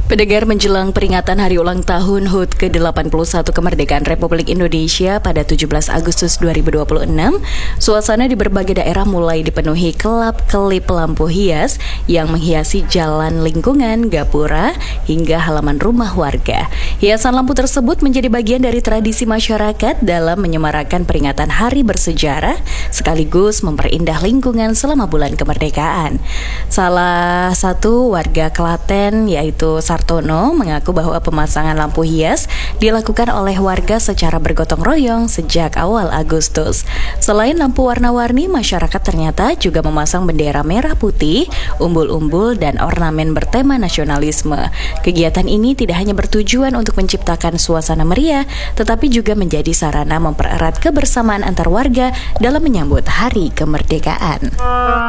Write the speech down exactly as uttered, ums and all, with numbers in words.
Pendengar, menjelang peringatan hari ulang tahun H U T ke delapan puluh satu kemerdekaan Republik Indonesia pada tujuh belas Agustus dua ribu dua puluh enam, suasana di berbagai daerah mulai dipenuhi kelap-kelip lampu hias yang menghiasi jalan lingkungan, gapura, hingga halaman rumah warga. Hiasan lampu tersebut menjadi bagian dari tradisi masyarakat dalam menyemarakan peringatan hari bersejarah sekaligus memperindah lingkungan selama bulan kemerdekaan. Salah satu warga Klaten yaitu Sartono mengaku bahwa pemasangan lampu hias dilakukan oleh warga secara bergotong royong sejak awal Agustus. Selain lampu warna-warni, masyarakat ternyata juga memasang bendera merah putih, umbul-umbul, dan ornamen bertema nasionalisme. Kegiatan ini tidak hanya bertujuan untuk menciptakan suasana meriah, tetapi juga menjadi sarana mempererat kebersamaan antar warga dalam menyambut hari kemerdekaan.